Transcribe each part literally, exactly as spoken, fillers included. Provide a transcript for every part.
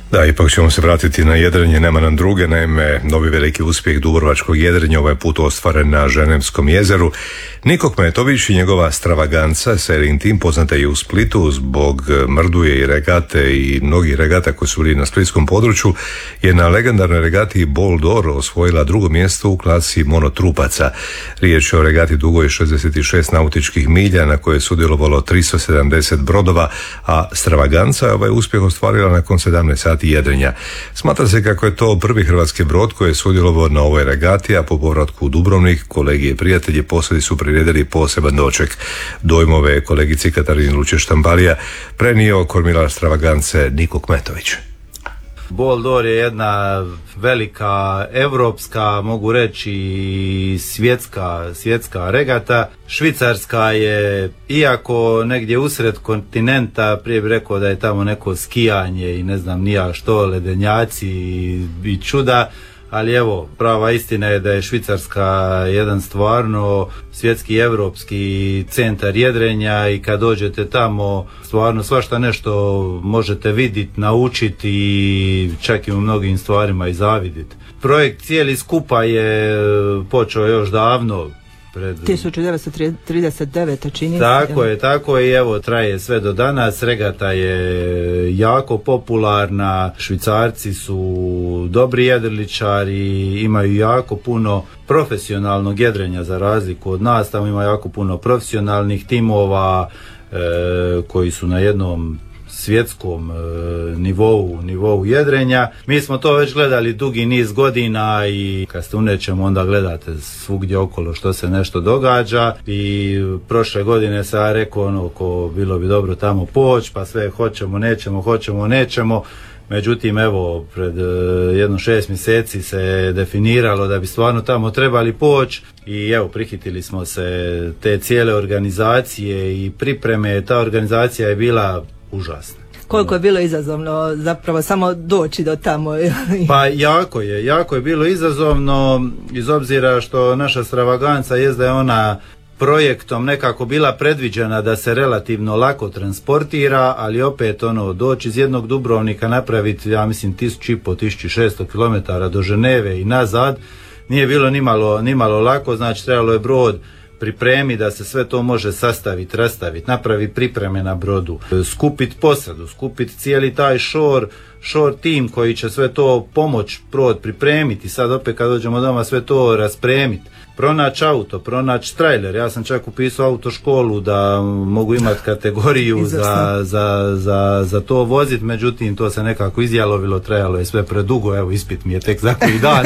Da, ipak ćemo se vratiti na jedrenje, nema nam druge. Naime, novi veliki uspjeh dubrovačkog jedrenja ovaj put ostvaren na Ženevskom jezeru. Niko Kmetović i njegova Stravaganca, sailing tim, poznata je i u Splitu zbog Mrduje i regate i mnogih regata koji su bili na splitskom području, je na legendarnoj regati Bol d'Or osvojila drugo mjesto u klasi monotrupaca. Riječ je o regati dugoj šezdeset šest nautičkih milja na kojoj je sudjelovalo tristo sedamdeset brodova, a Stravaganca je ovaj uspjeh ostvarila nakon sedamnaest sati jedrenja. Smatra se kako je to prvi hrvatski brod koji je sudjelovao na ovoj regati, a po povratku u Dubrovnik kolege i prijatelji posadi su priredili poseban doček. Dojmove kolegici Katarini Luče-Štambalija prenio kormilar Stravagance Niko Kmetović. Bol d'Or je jedna velika evropska, mogu reći i svjetska, svjetska regata. Švicarska je, iako negdje usred kontinenta, prije bih rekao da je tamo neko skijanje i ne znam nija što, ledenjaci i, i čuda, ali evo, prava istina je da je Švicarska jedan stvarno svjetski evropski centar jedrenja i kad dođete tamo stvarno svašta nešto možete vidjeti, naučiti i čak i u mnogim stvarima i zaviditi. Projekt cijeli skupa je počeo još davno, pred tisuću devetsto trideset devete čini se. Tako je, tako je i evo traje sve do danas. Regata je jako popularna, Švicarci su dobri jedriličari, imaju jako puno profesionalnog jedrenja za razliku od nas, tamo ima jako puno profesionalnih timova e, koji su na jednom svjetskom e, nivou, nivou jedrenja. Mi smo to već gledali dugi niz godina i kad ste u nečemu onda gledate svugdje okolo što se nešto događa i prošle godine sam ja rekao ono ko bilo bi dobro tamo poći, pa sve hoćemo, nećemo, hoćemo, nećemo. Međutim, evo, pred uh, jedno šest mjeseci se definiralo da bi stvarno tamo trebali poći i evo, prihitili smo se te cijele organizacije i pripreme. Ta organizacija je bila užasna. Koliko je bilo izazovno zapravo samo doći do tamo? Pa jako je, jako je bilo izazovno, iz obzira što naša Stravaganca jest da je ona projektom nekako bila predviđena da se relativno lako transportira, ali opet ono, doći iz jednog Dubrovnika napraviti, ja mislim, tisuću i po, tisuću šesto kilometara do Ženeve i nazad, nije bilo nimalo, nimalo lako, znači trebalo je brod pripremi da se sve to može sastaviti, rastaviti, napravi pripreme na brodu, skupiti posadu, skupiti cijeli taj šor, šor tim koji će sve to pomoć brod pripremiti, sad opet kad dođemo doma sve to raspremiti, pronaći auto, pronaći trailer. Ja sam čak upisao autoškolu da mogu imati kategoriju za, za, za, za to voziti, međutim to se nekako izjalovilo, trajalo je sve predugo, evo ispit mi je tek za koji dan.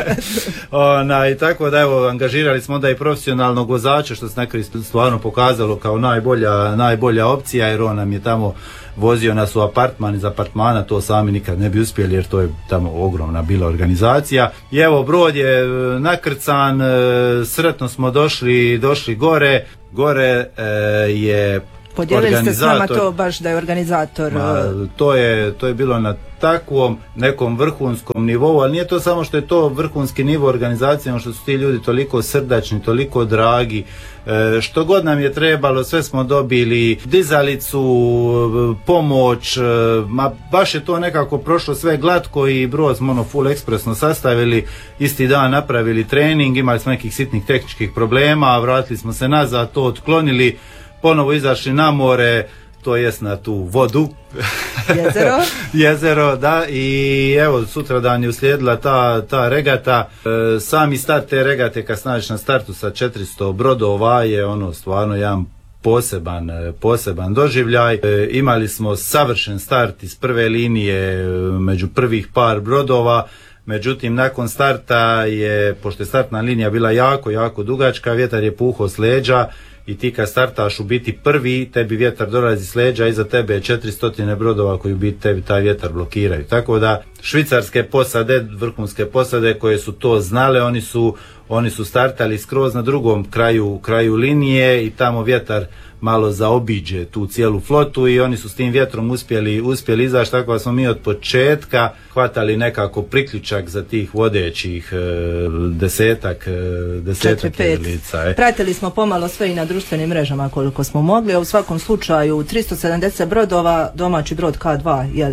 Ona, i tako da evo, angažirali smo onda i profesionalnog vozača, što se nekako stvarno pokazalo kao najbolja, najbolja opcija, jer on nam je tamo vozio nas u apartman, iz apartmana to sami nikad ne bi uspjeli jer to je tamo ogromna bila organizacija. I evo, brod je nakrcan, sretno smo došli, došli gore, gore e, je Podijelili ste s nama to baš da je organizator... Ma, to, je, to je bilo na takvom nekom vrhunskom nivou, ali nije to samo što je to vrhunski nivo organizacije, što su ti ljudi toliko srdačni, toliko dragi, e, što god nam je trebalo, sve smo dobili, dizalicu, pomoć, e, ma baš je to nekako prošlo sve glatko i brod smo ono full ekspresno sastavili, isti dan napravili trening, imali smo nekih sitnih tehničkih problema, vratili smo se nazad, to otklonili, ponovo izašli na more, to jest na tu vodu. Jezero. Jezero, da, i evo sutra dan je uslijedila ta, ta regata. E, sami start te regate kad snađeš na startu sa četiristo brodova je ono stvarno jedan poseban, poseban doživljaj. E, imali smo savršen start iz prve linije među prvih par brodova. Međutim, nakon starta je, pošto je startna linija bila jako, jako dugačka, vjetar je puhao s leđa i ti kad startaš u biti prvi, tebi vjetar dolazi s leđa, iza tebe je četiristo brodova koji u biti tebi taj vjetar blokiraju. Tako da švicarske posade, vrhunske posade koje su to znale, oni su, oni su startali skroz na drugom kraju, kraju linije i tamo vjetar malo zaobiđe tu cijelu flotu i oni su s tim vjetrom uspjeli, uspjeli izaći, tako da smo mi od početka hvatali nekako priključak za tih vodećih e, desetak, e, desetak jedrilica. Pratili smo pomalo sve i na društvenim mrežama koliko smo mogli, a u svakom slučaju tristo sedamdeset brodova, domaći brod K dva, jeli?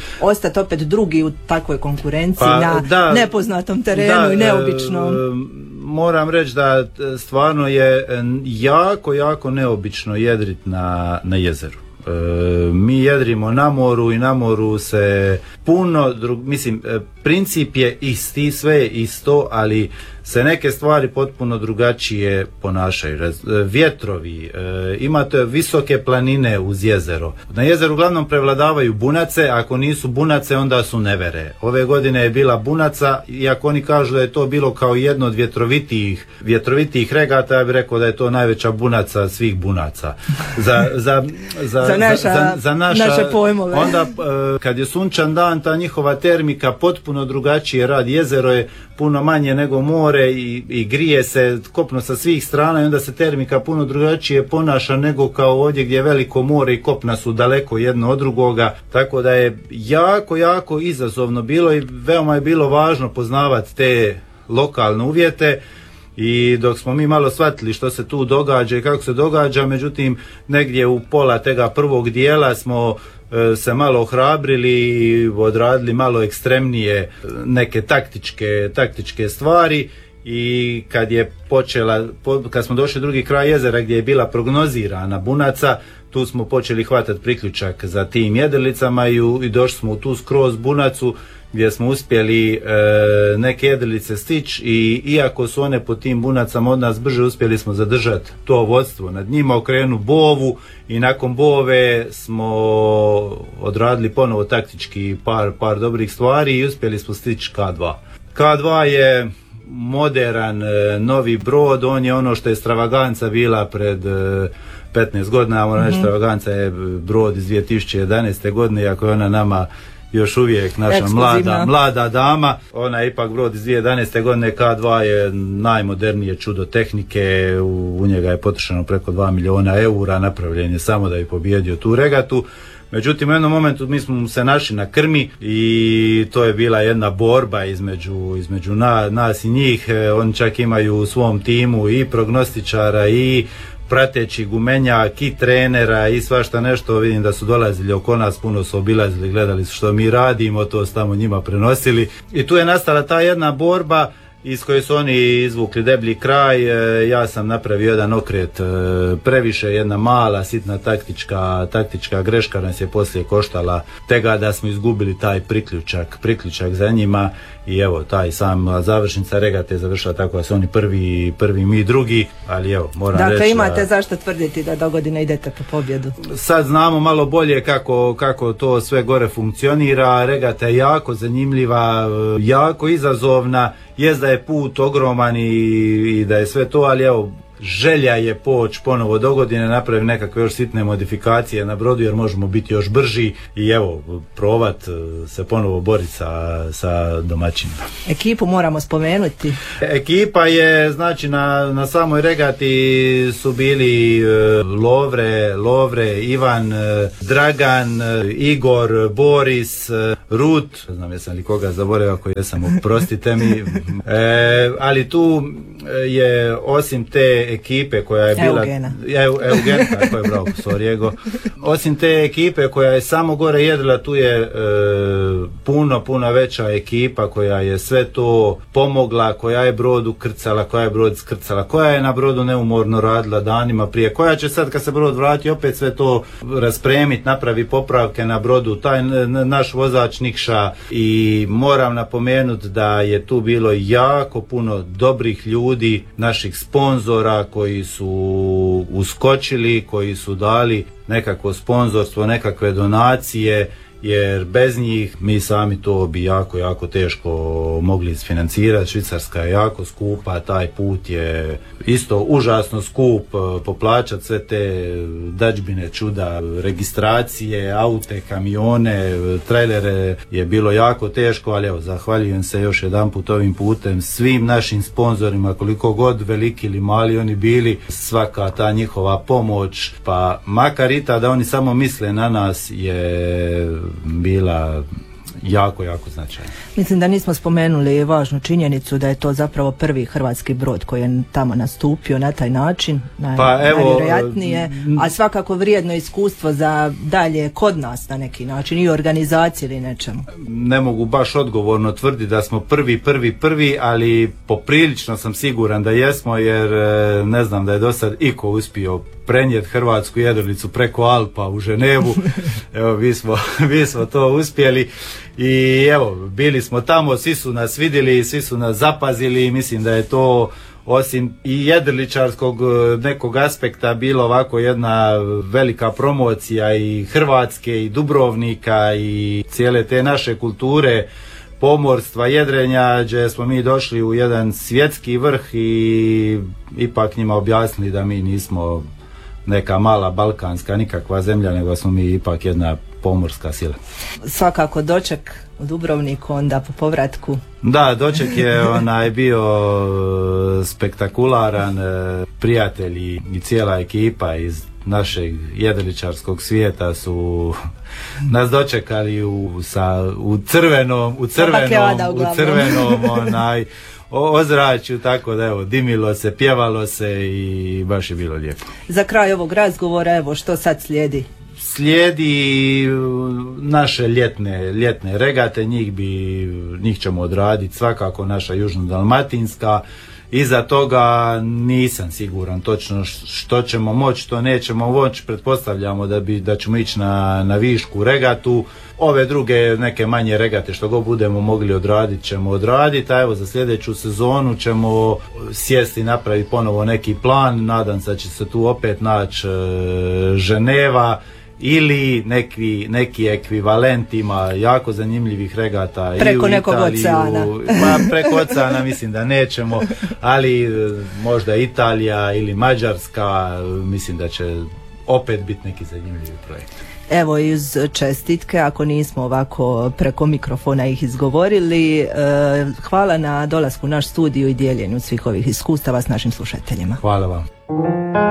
ostati opet drugi u takvoj konkurenciji pa, na da, nepoznatom terenu da, i neobičnom. Moram reći da stvarno je jako, jako neobično jedrit na, na jezeru. E, mi jedrimo na moru i na moru se puno, drug, mislim, princip je isti, sve je isto, ali se neke stvari potpuno drugačije ponašaju. Vjetrovi, e, imate visoke planine uz jezero. Na jezeru uglavnom prevladavaju bunace, ako nisu bunace onda su nevere. Ove godine je bila bunaca, iako oni kažu da je to bilo kao jedno od vjetrovitijih, vjetrovitijih regata, ja bih rekao da je to najveća bunaca svih bunaca. Za, za, za, za, naša, za, za naša, naše pojmove. Onda e, kad je sunčan dan, ta njihova termika potpuno drugačije radi. Jezero je puno manje nego more i, i grije se kopno sa svih strana i onda se termika puno drugačije ponaša nego kao ovdje gdje je veliko more i kopna su daleko jedno od drugoga, tako da je jako, jako izazovno bilo i veoma je bilo važno poznavati te lokalne uvjete. I dok smo mi malo shvatili što se tu događa i kako se događa, međutim negdje u pola tega prvog dijela smo e, se malo ohrabrili i odradili malo ekstremnije neke taktičke, taktičke stvari. I kad je počela, kad smo došli drugi kraj jezera gdje je bila prognozirana bunaca, tu smo počeli hvatati priključak za tim jedrlicama i, u, i došli smo u tu skroz bunacu gdje smo uspjeli e, neke jedrilice stići i iako su one po tim bunacama od nas brže, uspjeli smo zadržati to vodstvo nad njima, okrenu bovu i nakon bove smo odradili ponovo taktički par, par dobrih stvari i uspjeli smo stići K dva. K dva je moderan novi brod, on je ono što je Stravaganca bila pred petnaest godina, moram reći, mm-hmm. Stravaganca je brod iz dvije tisuće jedanaeste godine, iako je ona nama još uvijek naša mlada, mlada dama, ona je ipak brod iz dvije tisuće jedanaeste godine. K dva je najmodernije čudo tehnike, u, u njega je potrošeno preko dva milijuna eura, napravljen je samo da bi pobjedio tu regatu. Međutim, u jednom momentu mi smo se našli na krmi i to je bila jedna borba između, između na, nas i njih. Oni čak imaju u svom timu i prognostičara i prateći gumenjak i trenera i svašta nešto. Vidim da su dolazili oko nas, puno su obilazili, gledali su što mi radimo, to su tamo njima prenosili. I tu je nastala ta jedna borba iz koje su oni izvukli deblji kraj. Ja sam napravio jedan okret previše, jedna mala sitna taktička, taktička greška nas je poslije koštala tega da smo izgubili taj priključak, priključak za njima i evo taj sam završnica regate završila tako da su oni prvi, prvi mi drugi, ali evo moram dakle, reći. Dakle imate da, zašto tvrditi da dogodine idete po pobjedu? Sad znamo malo bolje kako, kako to sve gore funkcionira, regata je jako zanimljiva, jako izazovna, jest da je put ogroman i, i da je sve to, ali evo želja je poći ponovo do godine, napraviti nekakve još sitne modifikacije na brodu jer možemo biti još brži i evo probat se ponovo boriti sa, sa domaćinima. Ekipu moramo spomenuti. Ekipa je, znači na, na samoj regati su bili uh, Lovre, Lovre, Ivan, uh, Dragan, uh, Igor, Boris, uh, Rut, ne znam jesam li koga zaboravio, ako jesam, oprostite mi. E, ali tu je osim te ekipe koja je bila Eugena, Eugen, tako je, bravo, sorry, osim te ekipe koja je samo gore jedrila, tu je e, puno, puno veća ekipa koja je sve to pomogla, koja je brod ukrcala, koja je brod skrcala, koja je na brodu neumorno radila danima prije, koja će sad kad se brod vrati opet sve to raspremiti, napravi popravke na brodu, taj naš vozač Nikša. I moram napomenuti da je tu bilo jako puno dobrih ljudi, naših sponzora koji su uskočili, koji su dali nekakvo sponzorstvo, nekakve donacije, jer bez njih mi sami to bi jako, jako teško mogli isfinancirati. Švicarska je jako skupa, taj put je isto užasno skup, poplaćati sve te dadžbine, čuda, registracije, aute, kamione, trailere je bilo jako teško, ali evo, zahvaljujem se još jedan put ovim putem svim našim sponzorima, koliko god veliki ili mali oni bili, svaka ta njihova pomoć, pa makar i ta da oni samo misle na nas, je bila jako, jako značajno. Mislim da nismo spomenuli važnu činjenicu da je to zapravo prvi hrvatski brod koji je tamo nastupio na taj način, naj, pa, evo, najvjerojatnije, a svakako vrijedno iskustvo za dalje kod nas na neki način i organizaciji ili nečemu. Ne mogu baš odgovorno tvrditi da smo prvi, prvi, prvi, ali poprilično sam siguran da jesmo, jer ne znam da je do sad iko uspio prenijeti hrvatsku jedrilicu preko Alpa u Ženevu. Evo, mi smo, mi smo to uspjeli i evo, bili smo tamo, svi su nas vidjeli, svi su nas zapazili i mislim da je to osim i jedriličarskog nekog aspekta bilo ovako jedna velika promocija i Hrvatske i Dubrovnika i cijele te naše kulture, pomorstva, jedrenja, gdje smo mi došli u jedan svjetski vrh i ipak njima objasnili da mi nismo neka mala balkanska nikakva zemlja, nego smo mi ipak jedna pomorska sila. Svakako doček u Dubrovniku onda po povratku. Da, doček je onaj bio spektakularan, prijatelji i cijela ekipa iz našeg jedriličarskog svijeta su nas dočekali u, sa, u crvenom, u crvenom, u crvenom onaj ozračju, tako da evo, dimilo se, pjevalo se i baš je bilo lijepo. Za kraj ovog razgovora, evo, što sad slijedi? Slijedi naše ljetne, ljetne regate, njih, bi, njih ćemo odraditi, svakako naša južno-dalmatinska. Iza toga nisam siguran točno što ćemo moći, što nećemo moći, pretpostavljamo da, bi, da ćemo ići na, na višku regatu. Ove druge neke manje regate što god budemo mogli odraditi ćemo odraditi, a evo za sljedeću sezonu ćemo sjesti i napraviti ponovo neki plan, nadam se da će se tu opet naći e, Ženeva ili neki, neki ekvivalent, ima jako zanimljivih regata preko i u nekog Italiju, oceana. pa preko oceana mislim da nećemo, ali možda Italija ili Mađarska, mislim da će opet biti neki zanimljivi projekt. Evo i uz čestitke, ako nismo ovako preko mikrofona ih izgovorili, e, hvala na dolasku u naš studiju i dijeljenju svih ovih iskustava s našim slušateljima. Hvala vam.